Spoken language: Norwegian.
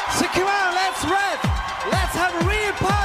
So come on, let's rap. Let's have a real party.